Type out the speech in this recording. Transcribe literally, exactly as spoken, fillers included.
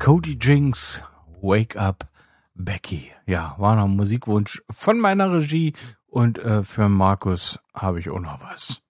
Cody Jinks, Wake Up Becky. Ja, war noch ein Musikwunsch von meiner Regie und äh, für Markus habe ich auch noch was.